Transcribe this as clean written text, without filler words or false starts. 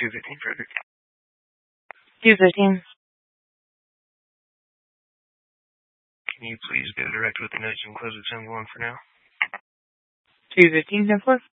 215 Frederick. 215. Can you please go direct with the notes and close at 10-1 for now? 215, 10-4.